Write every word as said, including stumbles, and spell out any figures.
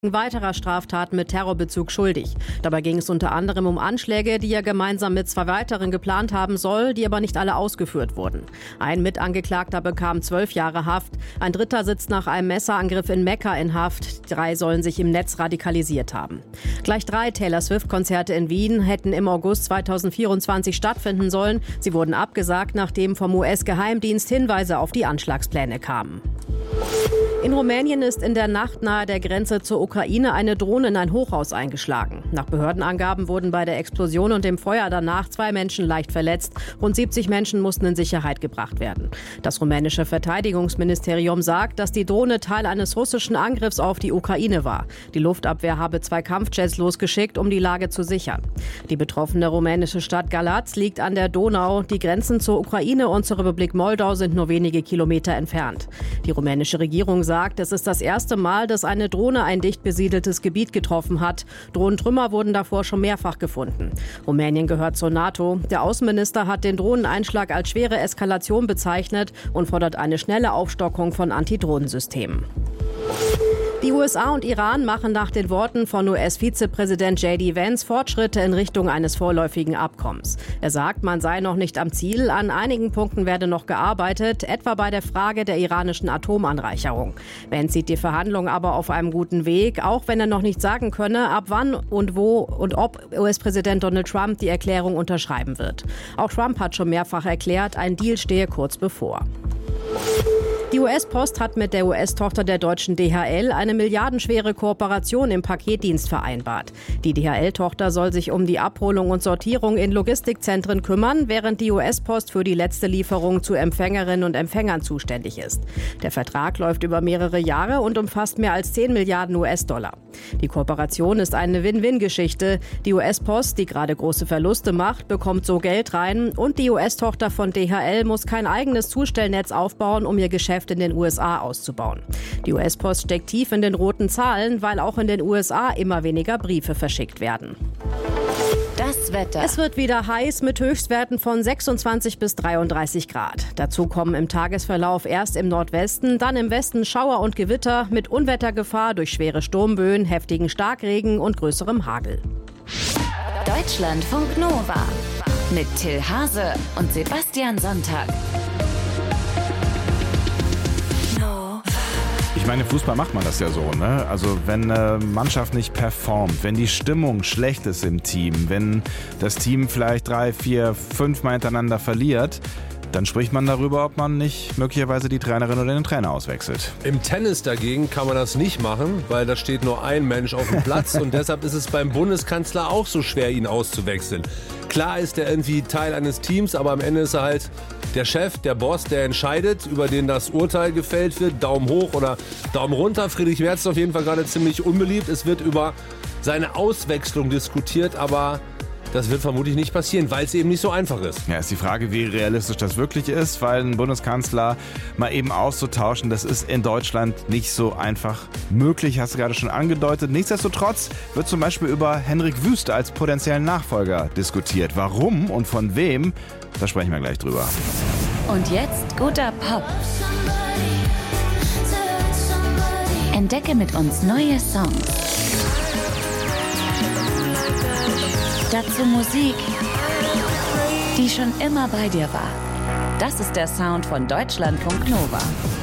weiterer Straftaten mit Terrorbezug schuldig. Dabei ging es unter anderem um Anschläge, die er gemeinsam mit zwei weiteren geplant haben soll, die aber nicht alle ausgeführt wurden. Ein Mitangeklagter bekam zwölf Jahre Haft, ein dritter sitzt nach einem Messerangriff in Mekka in Haft, drei sollen sich im Netz radikalisiert haben. Gleich drei Taylor Swift-Konzerte in Wien hätten im August zweitausendvierundzwanzig stattfinden sollen. Sie wurden abgesagt, nachdem vom U S-Geheimdienst Hinweise auf die Anschlagspläne kamen. In Rumänien ist in der Nacht nahe der Grenze zur Ukraine eine Drohne in ein Hochhaus eingeschlagen. Nach Behördenangaben wurden bei der Explosion und dem Feuer danach zwei Menschen leicht verletzt. Rund siebzig Menschen mussten in Sicherheit gebracht werden. Das rumänische Verteidigungsministerium sagt, dass die Drohne Teil eines russischen Angriffs auf die Ukraine war. Die Luftabwehr habe zwei Kampfjets losgeschickt, um die Lage zu sichern. Die betroffene rumänische Stadt Galați liegt an der Donau. Die Grenzen zur Ukraine und zur Republik Moldau sind nur wenige Kilometer entfernt. Die rumänische Regierung sagt, es ist das erste Mal, dass eine Drohne ein dicht besiedeltes Gebiet getroffen hat. Drohnentrümmer wurden davor schon mehrfach gefunden. Rumänien gehört zur NATO. Der Außenminister hat den Drohneneinschlag als schwere Eskalation bezeichnet und fordert eine schnelle Aufstockung von Antidrohnensystemen. Die U S A und Iran machen nach den Worten von U S-Vizepräsident J D Vance Fortschritte in Richtung eines vorläufigen Abkommens. Er sagt, man sei noch nicht am Ziel. An einigen Punkten werde noch gearbeitet, etwa bei der Frage der iranischen Atomanreicherung. Vance sieht die Verhandlungen aber auf einem guten Weg, auch wenn er noch nicht sagen könne, ab wann und wo und ob U S-Präsident Donald Trump die Erklärung unterschreiben wird. Auch Trump hat schon mehrfach erklärt, ein Deal stehe kurz bevor. Die U S-Post hat mit der U S-Tochter der deutschen D H L eine milliardenschwere Kooperation im Paketdienst vereinbart. Die D H L-Tochter soll sich um die Abholung und Sortierung in Logistikzentren kümmern, während die U S-Post für die letzte Lieferung zu Empfängerinnen und Empfängern zuständig ist. Der Vertrag läuft über mehrere Jahre und umfasst mehr als zehn Milliarden U S-Dollar. Die Kooperation ist eine Win-Win-Geschichte. Die U S-Post, die gerade große Verluste macht, bekommt so Geld rein und die U S-Tochter von D H L muss kein eigenes Zustellnetz aufbauen, um ihr Geschäft in den U S A auszubauen. Die U S-Post steckt tief in den roten Zahlen, weil auch in den U S A immer weniger Briefe verschickt werden. Das Wetter. Es wird wieder heiß mit Höchstwerten von sechsundzwanzig bis dreiunddreißig Grad. Dazu kommen im Tagesverlauf erst im Nordwesten, dann im Westen Schauer und Gewitter mit Unwettergefahr durch schwere Sturmböen, heftigen Starkregen und größerem Hagel. Deutschlandfunk Nova mit Till Hase und Sebastian Sonntag. Ich meine, im Fußball macht man das ja so, ne? Also wenn eine Mannschaft nicht performt, wenn die Stimmung schlecht ist im Team, wenn das Team vielleicht drei, vier, fünf Mal hintereinander verliert, dann spricht man darüber, ob man nicht möglicherweise die Trainerin oder den Trainer auswechselt. Im Tennis dagegen kann man das nicht machen, weil da steht nur ein Mensch auf dem Platz und deshalb ist es beim Bundeskanzler auch so schwer, ihn auszuwechseln. Klar ist er irgendwie Teil eines Teams, aber am Ende ist er halt der Chef, der Boss, der entscheidet, über den das Urteil gefällt wird. Daumen hoch oder Daumen runter. Friedrich Merz ist auf jeden Fall gerade ziemlich unbeliebt. Es wird über seine Auswechslung diskutiert, aber das wird vermutlich nicht passieren, weil es eben nicht so einfach ist. Ja, ist die Frage, wie realistisch das wirklich ist, weil ein Bundeskanzler mal eben auszutauschen, das ist in Deutschland nicht so einfach möglich, hast du gerade schon angedeutet. Nichtsdestotrotz wird zum Beispiel über Henrik Wüst als potenziellen Nachfolger diskutiert. Warum und von wem, da sprechen wir gleich drüber. Und jetzt guter Pop. Entdecke mit uns neue Songs. Dazu Musik, die schon immer bei dir war. Das ist der Sound von Deutschlandfunk Nova.